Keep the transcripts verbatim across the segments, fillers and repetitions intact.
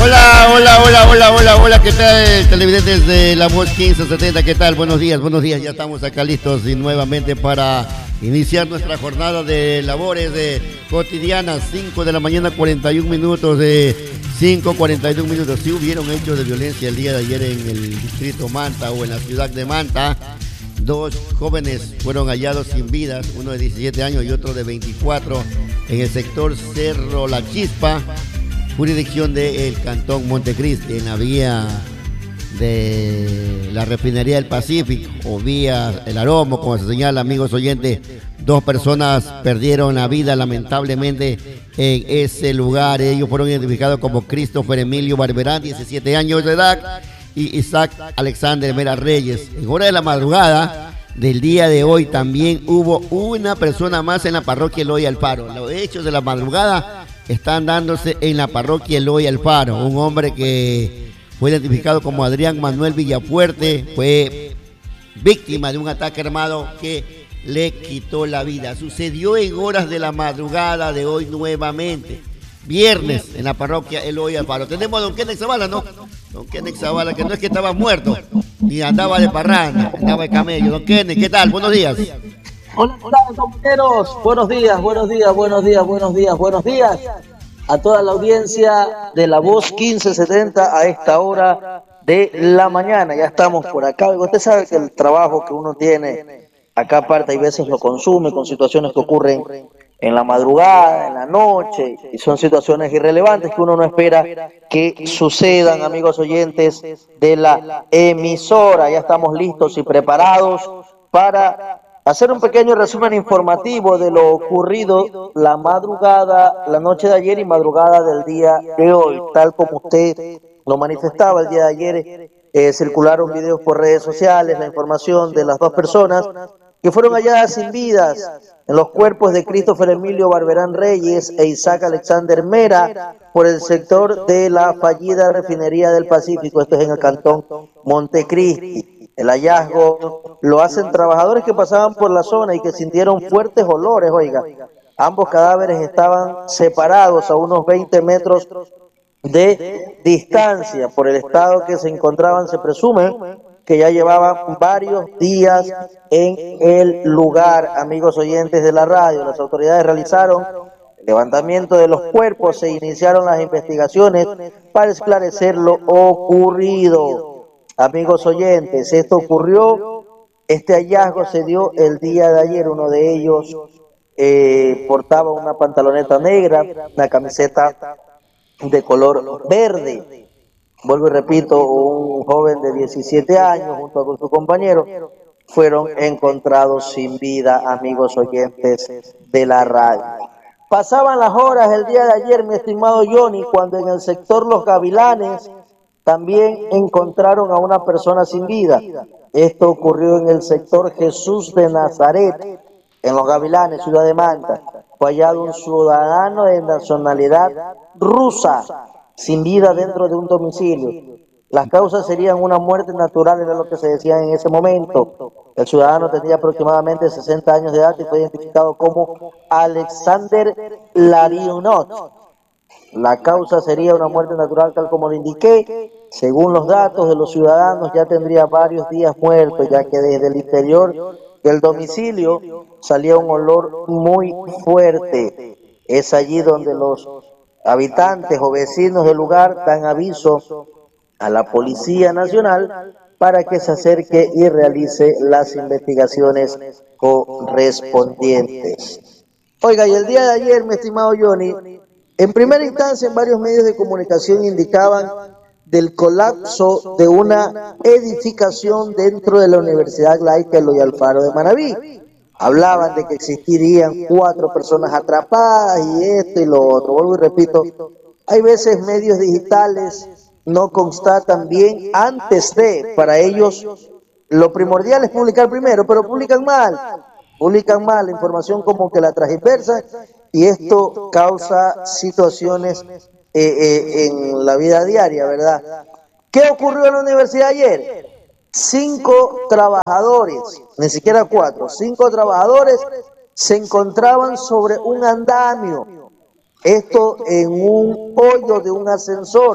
Hola, hola, hola, hola, hola, hola, ¿qué tal, televidentes de La Voz quince setenta? ¿Qué tal? Buenos días, buenos días, ya estamos acá listos y nuevamente para iniciar nuestra jornada de labores de cotidianas, cinco de la mañana, cuarenta y un minutos, de cinco cuarenta y dos minutos. Sí hubieron hechos de violencia el día de ayer en el distrito Manta o en la ciudad de Manta. Dos jóvenes fueron hallados sin vidas, uno de diecisiete años y otro de veinticuatro, en el sector Cerro La Chispa, jurisdicción del Cantón Montecristi, en la vía de la refinería del Pacífico o vía El Aromo, como se señala, amigos oyentes. Dos personas perdieron la vida lamentablemente en ese lugar. Ellos fueron identificados como Christopher Emilio Barberán, diecisiete años de edad, y Isaac Alexander Mera Reyes. En hora de la madrugada del día de hoy también hubo una persona más en la parroquia Eloy Alfaro. Los hechos de la madrugada están dándose en la parroquia Eloy Alfaro. Un hombre que fue identificado como Adrián Manuel Villafuerte fue víctima de un ataque armado que le quitó la vida. Sucedió en horas de la madrugada de hoy nuevamente, viernes, en la parroquia Eloy Alfaro. Tenemos a don Kenneth Zavala, ¿no? Don Kenneth Zavala, que no es que estaba muerto, ni andaba de parranda, andaba de camello. Don Kenneth, ¿qué tal? Buenos días. Hola, hola, compañeros. Buenos días, buenos días, buenos días, buenos días, buenos días a toda la audiencia de La Voz quince setenta a esta hora de la mañana. Ya estamos por acá. Usted sabe que el trabajo que uno tiene acá aparte, hay veces lo consume con situaciones que ocurren en la madrugada, en la noche, y son situaciones irrelevantes que uno no espera que sucedan, amigos oyentes de la emisora. Ya estamos listos y preparados para hacer un pequeño resumen informativo de lo ocurrido la madrugada, la noche de ayer y madrugada del día de hoy. Tal como usted lo manifestaba el día de ayer, eh, circularon videos por redes sociales, la información de las dos personas que fueron halladas sin vidas en los cuerpos de Christopher Emilio Barberán Reyes e Isaac Alexander Mera por el sector de la fallida refinería del Pacífico. Esto es en el Cantón Montecristi. El hallazgo lo hacen trabajadores que pasaban por la zona y que sintieron fuertes olores, oiga. Ambos cadáveres estaban separados a unos veinte metros de distancia. Por el estado que se encontraban, se presume que ya llevaban varios días en el lugar, amigos oyentes de la radio. Las autoridades realizaron el levantamiento de los cuerpos e iniciaron las investigaciones para esclarecer lo ocurrido. Amigos oyentes, esto ocurrió, este hallazgo se dio el día de ayer. Uno de ellos eh, portaba una pantaloneta negra, una camiseta de color verde. Vuelvo y repito, un joven de diecisiete años junto con su compañero fueron encontrados sin vida, amigos oyentes de la radio. Pasaban las horas el día de ayer, mi estimado Johnny, cuando en el sector Los Gavilanes también encontraron a una persona sin vida. Esto ocurrió en el sector Jesús de Nazaret, en Los Gavilanes, ciudad de Manta. Fue hallado un ciudadano de nacionalidad rusa sin vida dentro de un domicilio. Las causas serían una muerte natural, era lo que se decía en ese momento. El ciudadano tenía aproximadamente sesenta años de edad y fue identificado como Alexander Larionot. La causa sería una muerte natural, tal como lo indiqué. Según los datos de los ciudadanos, ya tendría varios días muerto, ya que desde el interior del domicilio salía un olor muy fuerte. Es allí donde los habitantes o vecinos del lugar dan aviso a la Policía Nacional para que se acerque y realice las investigaciones correspondientes. Oiga, y el día de ayer, mi estimado Johnny, en primera instancia en varios medios de comunicación indicaban del colapso de una edificación dentro de la Universidad Laica Eloy Alfaro de Manabí. Hablaban de que existirían cuatro personas atrapadas y esto y lo otro. Vuelvo y repito, hay veces medios digitales no constatan bien antes de, para ellos lo primordial es publicar primero, pero publican mal, publican mal la información, como que la transversa, y esto causa situaciones eh, eh, en la vida diaria, ¿verdad? ¿Qué ocurrió en la universidad ayer? Cinco trabajadores, ni siquiera cuatro, cinco trabajadores se encontraban sobre un andamio, esto en un hoyo de un ascensor.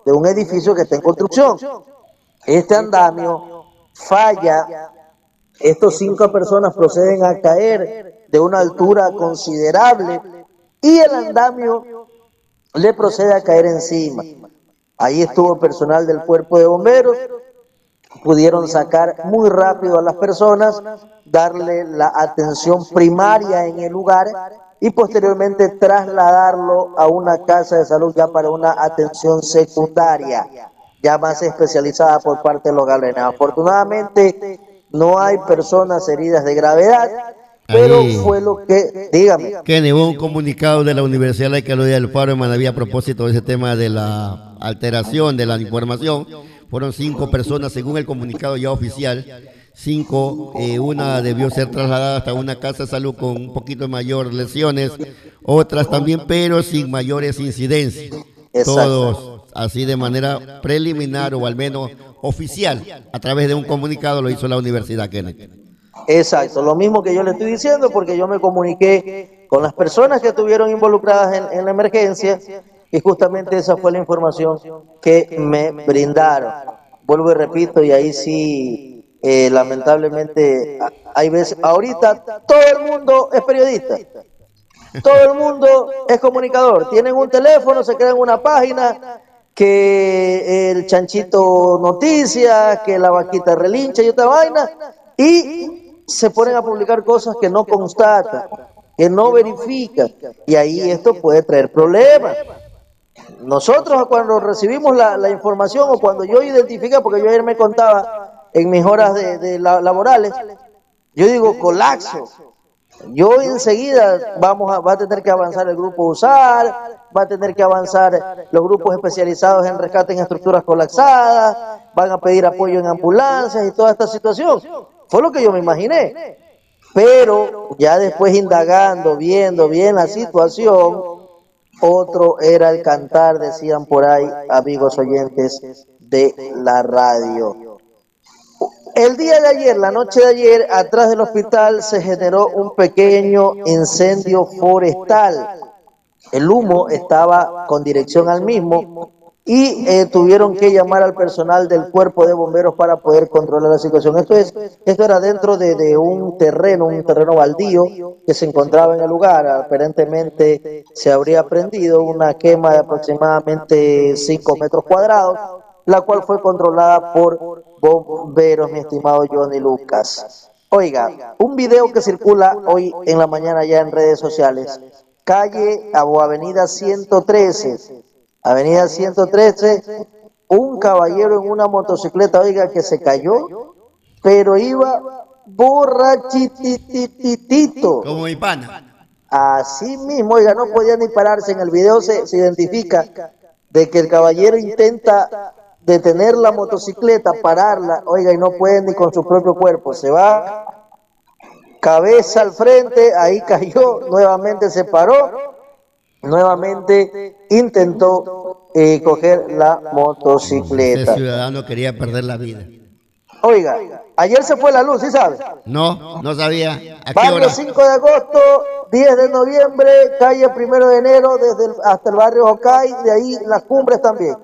de un edificio que está en construcción. Este andamio falla, estos cinco personas proceden a caer de una altura considerable y el andamio le procede a caer encima. Ahí estuvo personal del cuerpo de bomberos, pudieron sacar muy rápido a las personas, darle la atención primaria en el lugar y posteriormente trasladarlo a una casa de salud ya para una atención secundaria, ya más especializada por parte de los galenes. Afortunadamente no hay personas heridas de gravedad, pero Ahí, fue lo que, dígame. que hubo un comunicado de la Universidad de Calidad del Faro de Manaví a propósito de ese tema de la alteración de la información. Fueron cinco personas, según el comunicado ya oficial, cinco, eh, una debió ser trasladada hasta una casa de salud con un poquito mayor lesiones, otras también, pero sin mayores incidencias. Exacto. Todos así de manera preliminar o al menos oficial, a través de un comunicado lo hizo la Universidad Kenneth. Exacto, lo mismo que yo le estoy diciendo, porque yo me comuniqué con las personas que estuvieron involucradas en, en la emergencia y justamente esa fue la información que me brindaron. Vuelvo y repito, y ahí sí, eh, lamentablemente, hay veces, ahorita todo el mundo es periodista, todo el mundo es comunicador, tienen un teléfono, se crean una página, que el chanchito noticias, que la vaquita relincha y otra vaina, y se ponen a publicar cosas que no constatan, que no verifican, y ahí esto puede traer problemas. Nosotros cuando recibimos la, la información o cuando yo identifico, porque yo ayer me contaba en mis horas de, de la, laborales, yo digo colapso. Yo enseguida vamos a, va a tener que avanzar el grupo USAR, va a tener que avanzar los grupos especializados en rescate en estructuras colapsadas, van a pedir apoyo en ambulancias y toda esta situación. Fue lo que yo me imaginé. Pero ya después indagando, viendo bien la situación, otro era el cantar, decían por ahí, amigos oyentes de la radio. El día de ayer, la noche de ayer, atrás del hospital se generó un pequeño incendio forestal. El humo estaba con dirección al mismo y eh, tuvieron que llamar al personal del cuerpo de bomberos para poder controlar la situación. Esto es, esto era dentro de, de un terreno, un terreno baldío que se encontraba en el lugar. Aparentemente se habría prendido una quema de aproximadamente cinco metros cuadrados, la cual fue controlada por bomberos, mi estimado Johnny Lucas. Oiga, un video que circula hoy en la mañana ya en redes sociales, calle o avenida ciento trece, avenida ciento trece, un caballero en una motocicleta, oiga, que se cayó, pero iba borrachitititito. Como mi pana. Así mismo, oiga, no podía ni pararse. En el video se, se identifica de que el caballero intenta detener la motocicleta, pararla, oiga, y no puede ni con su propio cuerpo, se va cabeza al frente, ahí cayó, nuevamente se paró, nuevamente intentó eh, coger la motocicleta. Ese ciudadano quería perder la vida. Oiga, ayer se fue la luz, ¿sí sabe? No, no sabía. ¿A qué Barrio hora? cinco de agosto, diez de noviembre, calle primero de enero, desde el, hasta el barrio Jocay, de ahí las cumbres también.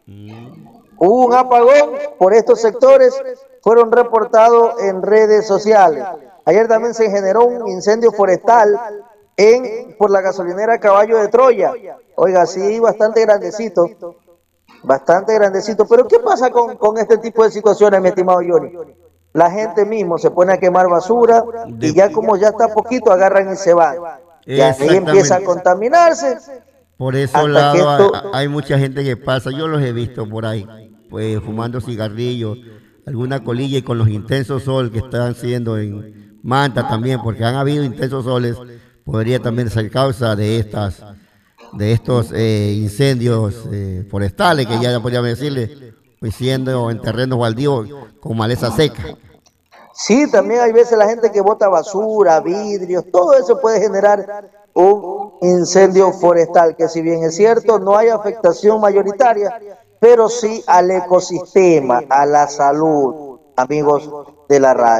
Hubo un apagón por estos sectores, fueron reportados en redes sociales. Ayer también se generó un incendio forestal en por la gasolinera Caballo de Troya. Oiga, sí, bastante grandecito, bastante grandecito. Pero ¿qué pasa con, con este tipo de situaciones, mi estimado Johnny? La gente mismo se pone a quemar basura y ya como ya está poquito, agarran y se van. Y ahí empieza a contaminarse. Por ese lado esto... hay mucha gente que pasa, yo los he visto por ahí, pues fumando cigarrillos, alguna colilla y con los intensos sol que están haciendo en Manta también, porque han habido intensos soles, podría también ser causa de estas, de estos eh, incendios eh, forestales, que ya podríamos decirle, pues siendo en terrenos baldíos con maleza seca. Sí, también hay veces la gente que bota basura, vidrios, todo eso puede generar un incendio forestal, que si bien es cierto, no hay afectación mayoritaria, pero sí al ecosistema, a la salud, amigos de la radio.